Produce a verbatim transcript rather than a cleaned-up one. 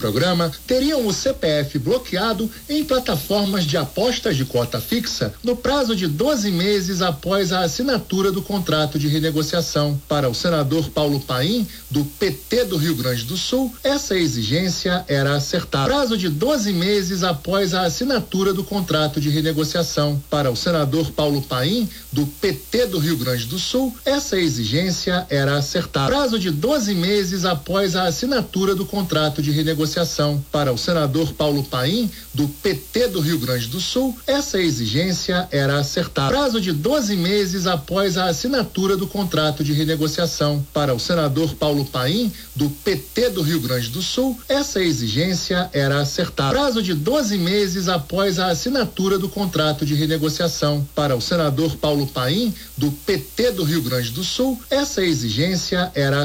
programa teriam o C P F bloqueado em plataformas de apostas de cota fixa no prazo de doze meses após a assinatura do contrato de renegociação. Para o senador Paulo Paim, do P T do Rio Grande do Sul, essa exigência era acertada. Prazo de doze meses após a assinatura do contrato de renegociação. Para o senador Paulo Paim, do P T do Rio Grande do Sul, essa exigência era acertada. Prazo de doze meses após a assinatura do contrato de renegociação. Para o senador Paulo Paim, do P T do Rio Grande do Sul, essa exigência era acertada. Prazo de doze meses após a assinatura do contrato de renegociação. Para o senador Paulo Paim, do P T do Rio Grande do Sul, essa exigência era acertada. Prazo de doze meses após a assinatura do contrato de renegociação. Para o senador Paulo Paim, do P T do Rio Grande do Sul, essa exigência era